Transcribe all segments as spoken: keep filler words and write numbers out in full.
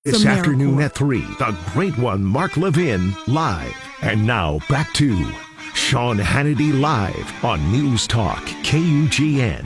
This afternoon at three, the great one, Mark Levin, live. And now back to Sean Hannity live on News Talk K U G N.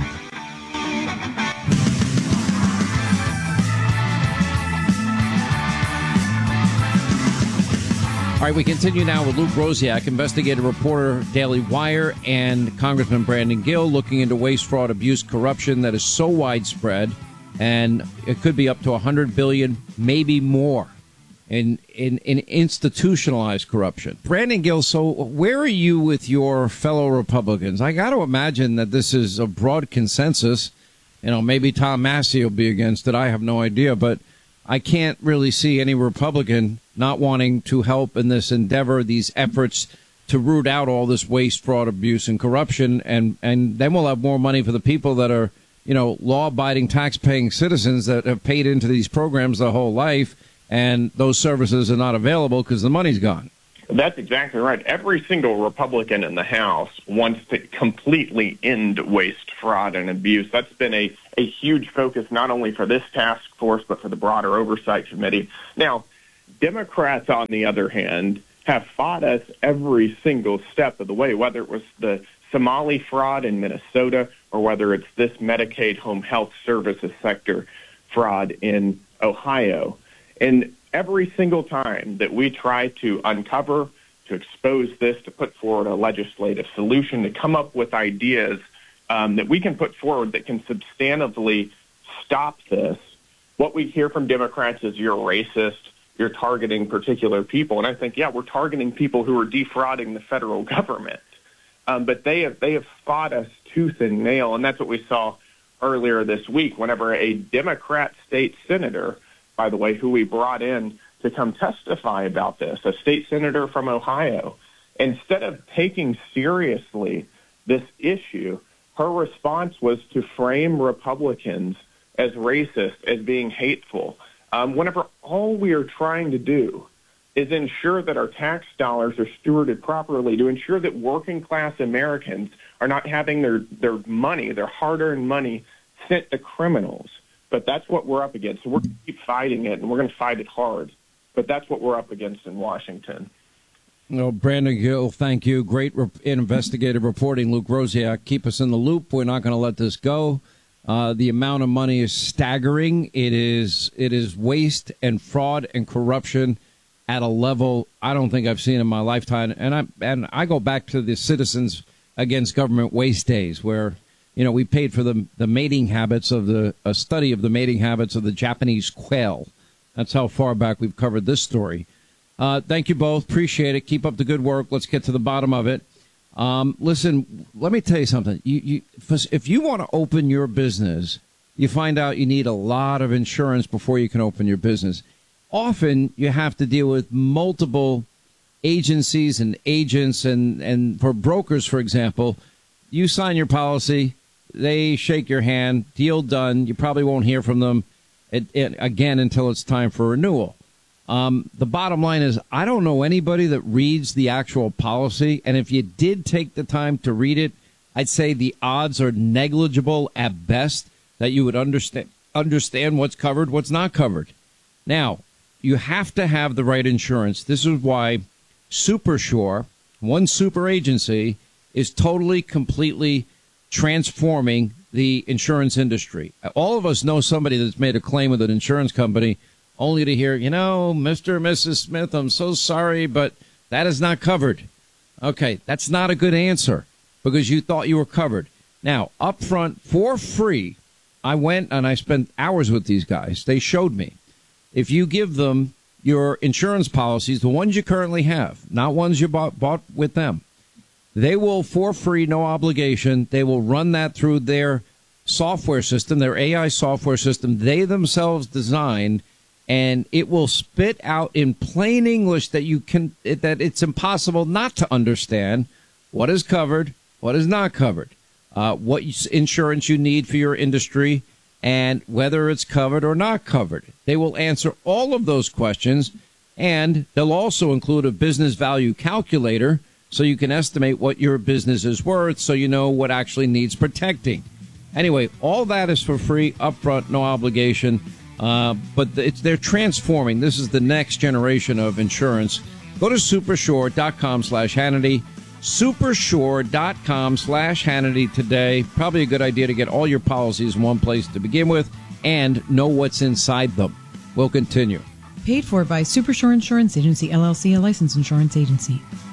All right, we continue now with Luke Rosiak, investigative reporter, Daily Wire, and Congressman Brandon Gill looking into waste, fraud, abuse, corruption that is so widespread, and it could be up to one hundred billion dollars, maybe more, in, in, in institutionalized corruption. Brandon Gill, so where are you with your fellow Republicans? I got to imagine that this is a broad consensus. You know, maybe Tom Massey will be against it. I have no idea, but I can't really see any Republican not wanting to help in this endeavor, these efforts to root out all this waste, fraud, abuse, and corruption. And, and then we'll have more money for the people that are, you know, law-abiding, tax-paying citizens that have paid into these programs their whole life, and those services are not available because the money's gone. That's exactly right. Every single Republican in the House wants to completely end waste, fraud, and abuse. That's been a, a huge focus not only for this task force, but for the broader oversight committee. Now, Democrats, on the other hand, have fought us every single step of the way, whether it was the Somali fraud in Minnesota or whether it's this Medicaid home health services sector fraud in Ohio. And every single time that we try to uncover, to expose this, to put forward a legislative solution, to come up with ideas um, that we can put forward that can substantively stop this, what we hear from Democrats is you're racist, you're targeting particular people. And I think, yeah, we're targeting people who are defrauding the federal government. Um, but they have they have fought us tooth and nail, and that's what we saw earlier this week whenever a Democrat state senator, by the way, who we brought in to come testify about this, a state senator from Ohio, instead of taking seriously this issue, her response was to frame Republicans as racist, as being hateful, um, whenever all we are trying to do is ensure that our tax dollars are stewarded properly, to ensure that working-class Americans are not having their, their money, their hard-earned money, sent to criminals. But that's what we're up against. So we're going to keep fighting it, and we're going to fight it hard. But that's what we're up against in Washington. No, Brandon Gill, thank you. Great re- investigative reporting. Luke Rosiak, keep us in the loop. We're not going to let this go. Uh, the amount of money is staggering. It is it is waste and fraud and corruption at a level I don't think I've seen in my lifetime. And I and I go back to the Citizens Against Government Waste days, where, you know, we paid for the the mating habits of the a study of the mating habits of the Japanese quail. That's how far back we've covered this story. Uh, thank you both. Appreciate it. Keep up the good work. Let's get to the bottom of it. Um, listen, let me tell you something. You, you, if you want to open your business, you find out you need a lot of insurance before you can open your business. Often you have to deal with multiple agencies and agents, and, and for brokers, for example, you sign your policy, they shake your hand, deal done. You probably won't hear from them it, it, again until it's time for renewal. Um, the bottom line is I don't know anybody that reads the actual policy, and if you did take the time to read it, I'd say the odds are negligible at best that you would understand understand what's covered, what's not covered. Now, you have to have the right insurance. This is why SuperSure, one super agency, is totally, completely transforming the insurance industry. All of us know somebody that's made a claim with an insurance company only to hear, you know, Mister or Missus Smith, I'm so sorry, but that is not covered. Okay, that's not a good answer because you thought you were covered. Now, up front, for free, I went and I spent hours with these guys. They showed me. If you give them your insurance policies, the ones you currently have, not ones you bought, bought with them, they will, for free, no obligation, they will run that through their software system, their A I software system they themselves designed, and it will spit out in plain English that you can that it's impossible not to understand what is covered, what is not covered, uh, what insurance you need for your industry, and whether it's covered or not covered. They will answer all of those questions, and they'll also include a business value calculator so you can estimate what your business is worth so you know what actually needs protecting. Anyway, all that is for free, upfront, no obligation. Uh, but it's, they're transforming. This is the next generation of insurance. Go to supershore.com slash Hannity. Supershore.com slash Hannity today. Probably a good idea to get all your policies in one place to begin with and know what's inside them. We'll continue. Paid for by Supershore Insurance Agency, L L C, a licensed insurance agency.